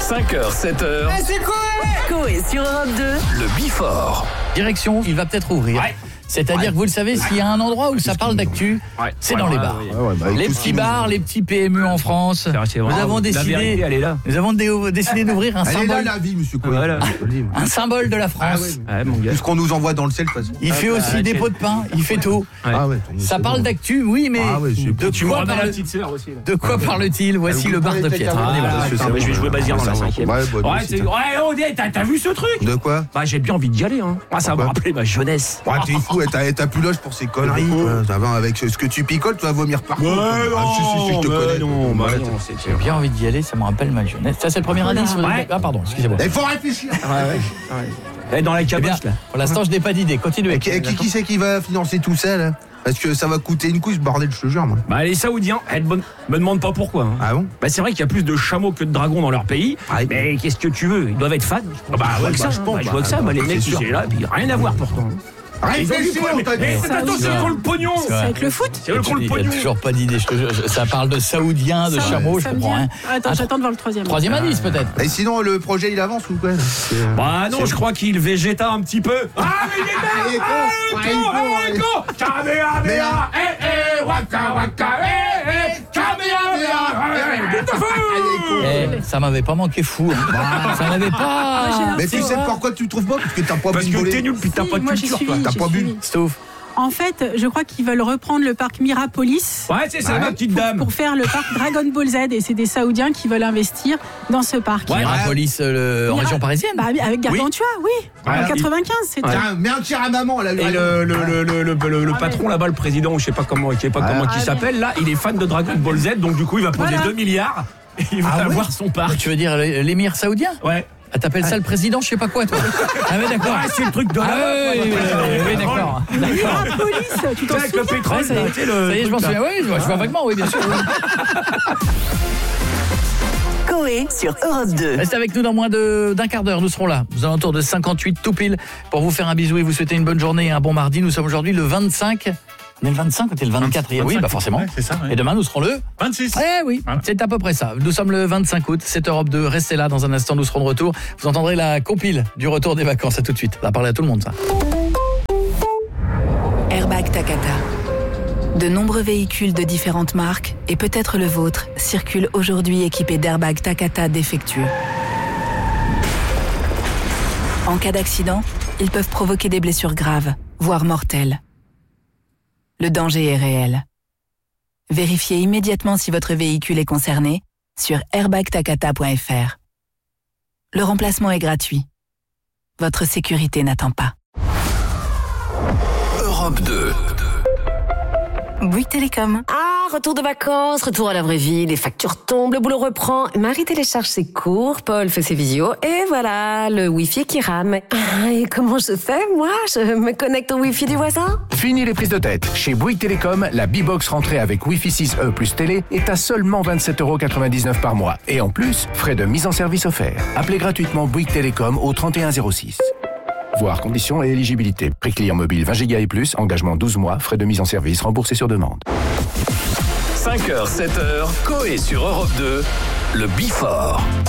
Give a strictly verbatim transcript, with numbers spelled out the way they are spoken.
cinq heures, sept heures. Eh, c'est quoi? Coé sur Europe deux. Le Before. Direction, il va peut-être ouvrir. Ouais. C'est-à-dire Ouais. que vous le savez, s'il y a un endroit où ça parle d'actu, Ouais. c'est Ouais, dans les ouais, bars. ouais, ouais, bah, Les écoute, petits nous- bars, les petits P M E en France. C'est vrai, Nous avons la décidé, vérité, elle est là. nous avons dé- décidé d'ouvrir un Elle est là symbole, la vie, monsieur Coé. Voilà. un symbole de la France. Ah ouais. Ouais, mon gars. Tout ce qu'on nous envoie dans le ciel, de toute façon. Il fait bah, aussi des tiens. pots de pain, il fait tout. Ouais. Ah ouais. Ça parle d'actu, oui, mais Ah ouais, j'ai- de Tu quoi, me remets la parle- petite sœur aussi. là. de quoi parle-t-il? Voici Ah, le vous bar de parlez Pietre. peut-être On y va. Ah, je attends, sais, bah, je vais moi, jouer Bazir dans la ouais, cinquième. ouais, bah, Ouais, aussi, c'est- ça. ouais, oh, t'as t'as vu ce truc? De quoi? Bah, j'ai bien envie d'y aller, hein. Ah, ça va me Pourquoi rappeler ma jeunesse. Ouais, t'es fou, et t'as t'as plus l'âge pour ces conneries. toi. Ça va, avec ce que tu picoles, tu vas vomir partout. Ouais, Ah, non, si, si, si, je te mais connais. non, bah, Ouais, non, t'es- c'est- J'ai bien envie d'y aller, ça me rappelle ma jeunesse. Ça, c'est le premier indice. vous- Ouais. Ah, pardon, excusez-moi. Il faut réfléchir. Eh, dans la Eh bien, caboche, là. pour l'instant, je n'ai pas d'idée. Continuez. Et qui, qui, qui c'est qui va financer tout ça, là? Parce que ça va coûter une couche, bordel, je te jure, moi. Bah, les Saoudiens, eh, me me demande pas pourquoi. hein. Ah bon? Bah, c'est vrai qu'il y a plus de chameaux que de dragons dans leur pays. Ah, et- Mais qu'est-ce que tu veux? Ils doivent être fans. Ah bah, je vois ouais, que bah, ça. je hein. pense, Bah, je vois que bah, ça. Bah, les c'est mecs, sûr. ils sont là, puis rien à voir pourtant. Ils ont Réfléchis, du on t'a dit. Mais c'est attention, c'est pour le pognon. C'est vrai. Avec le foot? C'est eux qui ont le Il n'y a pognon. toujours pas d'idée. je te jure. Ça parle de saoudiens, de Ça- chameaux, je ça me comprends dit- rien. Attends, Un j'attends de voir le troisième. Troisième indice, peut-être. Et sinon, le projet, il avance ou quoi? C'est, euh, Bah non, c'est- je crois qu'il végéta un petit peu. Ah, mais il est Ah, il est con. Ah, Ah, il est con, ah, il est con. Kamehameha, eh, eh, waka, waka, eh, eh, Kamehameha, eh, get the food. Eh, ça m'avait pas manqué fou. hein. Ça m'avait pas. Mais tu C'est sais quoi pourquoi tu trouves pas? Parce que t'as pas Parce bu que volé. t'es nul, puis t'as Si, pas de moi, j'ai culture, suivi, toi. T'as j'ai pas bu. suivi. Stouff. En fait, je crois qu'ils veulent reprendre le parc Mirapolis Ouais, c'est ça, Ouais. ma petite dame. pour faire le parc Dragon Ball Z. Et c'est des Saoudiens qui veulent investir dans ce parc. Ouais. Mirapolis, euh, le- en Mira- région parisienne. Bah, avec Gargantua, oui. Ouais. En quatre-vingt-quinze, c'était. Tiens, mets un tir à maman, là. Et le, le, le, le, le, le- le patron là-bas, le président, ou je sais pas comment, je sais pas Ah. comment Ah, il mais- s'appelle, là, il est fan de Dragon Ball Z, donc du coup, il va poser Voilà. deux milliards et il va Ah ouais avoir son parc. Tu veux dire l'émir saoudien? Ouais. Ah, t'appelles ça le président, je sais pas quoi, toi. Ah, mais d'accord. Ouais, c'est le truc de Ah, là-bas, oui, oui, quoi. oui, oui, d'accord. Mirapolis, tu t'en Avec le souviens? pétrole, Ouais, ça y est, tu sais, le ça y est, je m'en truc, là. souviens. Oui, je vois, je vois vaguement, oui, bien sûr. Coé sur Europe deux. Restez avec nous dans moins de- d'un quart d'heure. Nous serons là, aux alentours de cinquante-huit tout pile, pour vous faire un bisou et vous souhaiter une bonne journée et un bon mardi. Nous sommes aujourd'hui le vingt-cinq. On est le vingt-cinq ou t'es le vingt-quatre hier? Oui, bah forcément. Ouais, c'est ça, ouais. Et demain, nous serons le vingt-six. Eh oui, Voilà. c'est à peu près ça. Nous sommes le vingt-cinq août, c'est Europe deux. Restez là, dans un instant, nous serons de retour. Vous entendrez la compile du retour des vacances. À tout de suite. Ça va parler à tout le monde, ça. Airbag Takata. De nombreux véhicules de différentes marques, et peut-être le vôtre, circulent aujourd'hui équipés d'airbags Takata défectueux. En cas d'accident, ils peuvent provoquer des blessures graves, voire mortelles. Le danger est réel. Vérifiez immédiatement si votre véhicule est concerné sur airbag takata point f r. Le remplacement est gratuit. Votre sécurité n'attend pas. Europe deux. Bouygues Télécom. Ah, retour de vacances, retour à la vraie vie, les factures tombent, le boulot reprend, Marie télécharge ses cours, Paul fait ses visios, et voilà, le Wi-Fi qui rame. Ah, et comment je fais, moi? Je me connecte au Wi-Fi du voisin? Fini les prises de tête. Chez Bouygues Télécom, la B-Box rentrée avec Wi-Fi six E plus télé est à seulement vingt-sept euros quatre-vingt-dix-neuf par mois. Et en plus, frais de mise en service offerts. Appelez gratuitement Bouygues Télécom au trente et un zéro six. Voir conditions et éligibilité. Prix client mobile vingt gigas et plus, engagement douze mois, frais de mise en service remboursés sur demande. cinq heures, sept heures, Coé sur Europe deux. Le Before.